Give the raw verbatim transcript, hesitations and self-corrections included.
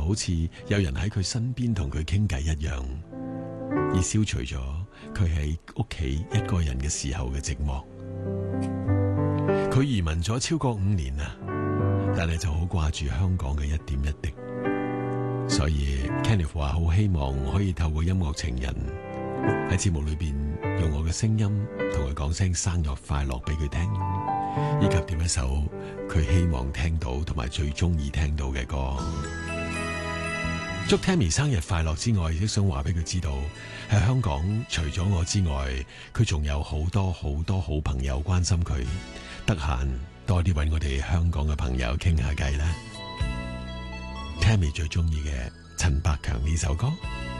好似有人喺佢身邊同佢傾偈一樣，而消除咗佢喺屋企一個人嘅時候嘅寂寞。佢移民咗超過五年啦，但係就好掛住香港嘅一點一滴。所以 Kenneth 話好希望可以透過音樂情人喺節目裏邊用我嘅聲音同佢講聲生日快樂俾佢聽，以及點一首佢希望聽到同埋最中意聽到嘅歌。祝 Tammy 生日快樂之外，亦想話俾佢知道喺香港除咗我之外，佢仲有好多好多好朋友關心佢。得閒多啲搵我哋香港嘅朋友傾下偈啦。Tammy 最中意嘅陳百強呢首歌。